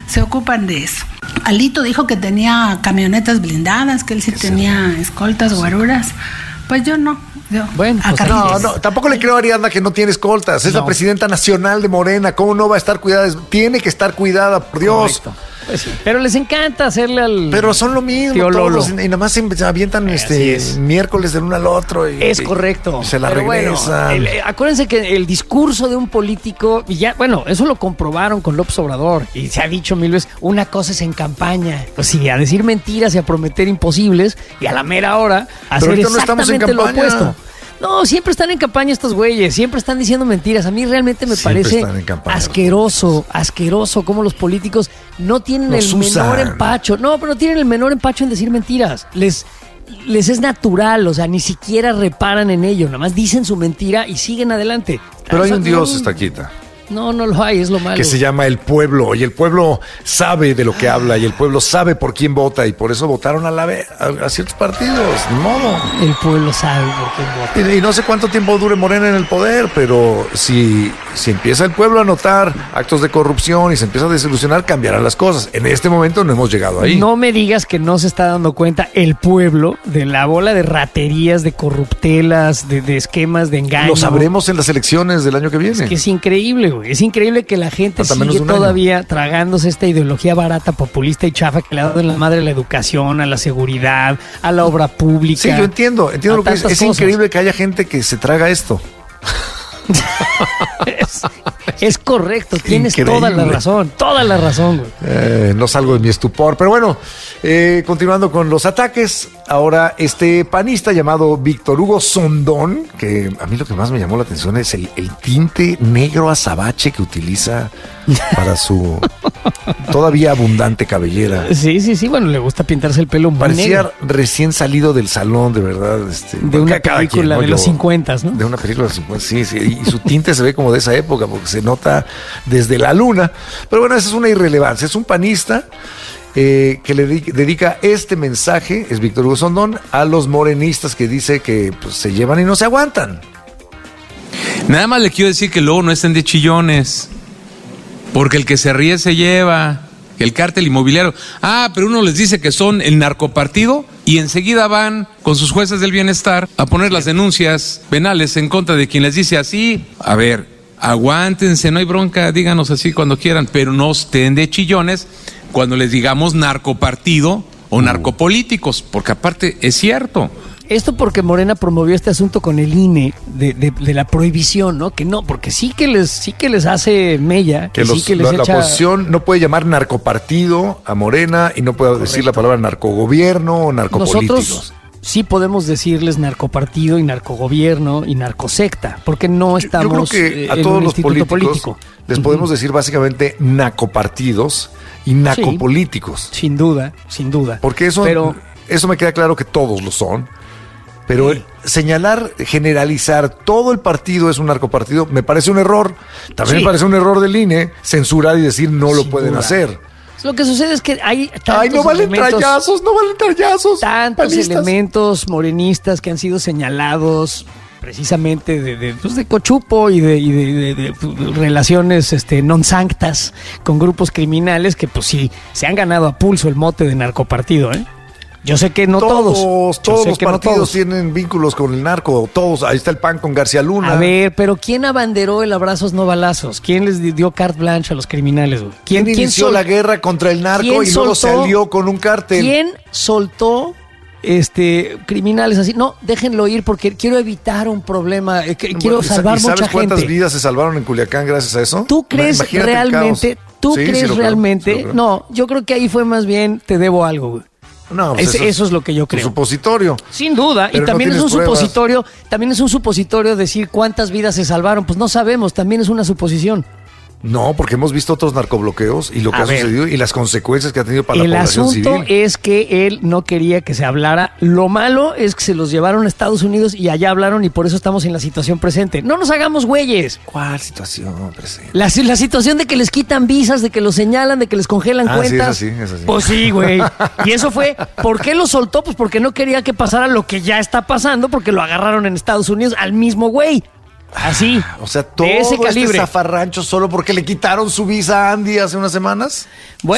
se ocupan de eso. Alito dijo que tenía camionetas blindadas, que él sí tenía escoltas, guaruras. Pues yo no. Bueno, pues no, tampoco le creo a Ariadna que no tiene escoltas. Es la presidenta nacional de Morena. ¿Cómo no va a estar cuidada? Tiene que estar cuidada, por Dios. Correcto. Pues sí, pero les encanta hacerle al... Pero son lo mismo todos, y nada más se avientan miércoles del uno al otro. Es correcto. Se la regresan. Bueno, acuérdense que el discurso de un político, y ya, bueno, eso lo comprobaron con López Obrador, y se ha dicho mil veces, una cosa es en campaña, pues sí, a decir mentiras y a prometer imposibles, y a la mera hora hacer exactamente lo opuesto. No, siempre están en campaña estos güeyes, siempre están diciendo mentiras. A mí realmente me parece asqueroso cómo los políticos no tienen menor empacho. No, pero no tienen el menor empacho en decir mentiras. Les es natural, o sea, ni siquiera reparan en ello, nada más dicen su mentira y siguen adelante. Pero hay un Dios, Estaquita. No lo hay, es lo malo. Que se llama el pueblo, y el pueblo sabe de lo que habla, y el pueblo sabe por quién vota, y por eso votaron a ciertos partidos, ni modo. El pueblo sabe por quién vota. Y no sé cuánto tiempo dure Morena en el poder, pero si empieza el pueblo a notar actos de corrupción y se empieza a desilusionar, cambiarán las cosas. En este momento no hemos llegado ahí. No me digas que no se está dando cuenta el pueblo de la bola de raterías, de corruptelas, de esquemas de engaño. Lo sabremos en las elecciones del año que viene. Es que es increíble, güey. Es increíble que la gente sigue todavía tragándose esta ideología barata, populista y chafa que le ha dado en la madre a la educación, a la seguridad, a la obra pública. Sí, yo entiendo lo que es increíble que haya gente que se traga esto. Es correcto, tienes toda la razón, güey. No salgo de mi estupor, pero bueno, continuando con los ataques, ahora este panista llamado Víctor Hugo Sondón, que a mí lo que más me llamó la atención es el tinte negro azabache que utiliza para su todavía abundante cabellera. Sí, bueno, le gusta pintarse el pelo muy Parecía negro. Recién salido del salón, de verdad. De una película de los 50, ¿no? De una película de los 50, sí, y su tinte se ve como de esa época, porque se nota desde la luna. Pero bueno, esa es una irrelevancia. Es un panista que le dedica este mensaje, es Víctor Hugo Sondón, a los morenistas que dice que pues, se llevan y no se aguantan. Nada más le quiero decir que luego no estén de chillones, porque el que se ríe se lleva. El cártel inmobiliario. Pero uno les dice que son el narcopartido y enseguida van con sus jueces del bienestar a poner las denuncias penales en contra de quien les dice así. A ver, aguántense, no hay bronca, díganos así cuando quieran, pero no estén de chillones cuando les digamos narcopartido o narcopolíticos, porque aparte es cierto. Esto porque Morena promovió este asunto con el INE de la prohibición, ¿no? Que no, porque sí que les hace mella. Que la oposición no puede llamar narcopartido a Morena y no puede decir la palabra narcogobierno o narcopolíticos. Nosotros sí podemos decirles narcopartido y narcogobierno y narcosecta, porque no estamos yo creo que a todos los políticos les podemos decir básicamente nacopartidos y nacopolíticos. Sí, sin duda. Porque eso me queda claro que todos lo son. Pero señalar, generalizar, todo el partido es un narcopartido, me parece un error. También me parece un error del INE censurar y decir no lo pueden hacer. Lo que sucede es que hay tantos no valen trallazos. Tantos elementos morenistas que han sido señalados precisamente de cochupo y de relaciones non sanctas con grupos criminales que pues sí, se han ganado a pulso el mote de narcopartido, ¿eh? Yo sé que no todos. Todos los partidos tienen vínculos con el narco, todos. Ahí está el PAN con García Luna. A ver, pero ¿quién abanderó el abrazos no balazos? ¿Quién les dio carte blanche a los criminales, güey? ¿Quién inició la guerra contra el narco y luego se alió con un cártel? ¿Quién soltó criminales así? No, déjenlo ir porque quiero evitar un problema. Quiero salvar mucha gente. ¿Sabes cuántas vidas se salvaron en Culiacán gracias a eso? ¿Tú crees realmente? No, yo creo que ahí fue más bien te debo algo, güey. No, pues eso es lo que yo creo. Un supositorio. Sin duda. Pero y también es un supositorio. También es un supositorio decir cuántas vidas se salvaron. Pues no sabemos, también es una suposición. No, porque hemos visto otros narcobloqueos y lo que ha sucedido y las consecuencias que ha tenido para la población civil. El asunto es que él no quería que se hablara. Lo malo es que se los llevaron a Estados Unidos y allá hablaron y por eso estamos en la situación presente. No nos hagamos güeyes. ¿Cuál situación presente? La situación de que les quitan visas, de que los señalan, de que les congelan cuentas. Sí, es así. Pues sí, güey. Y eso fue, ¿por qué lo soltó? Pues porque no quería que pasara lo que ya está pasando, porque lo agarraron en Estados Unidos al mismo güey. Así. O sea, todo ese zafarrancho solo porque le quitaron su visa a Andy hace unas semanas. Bueno,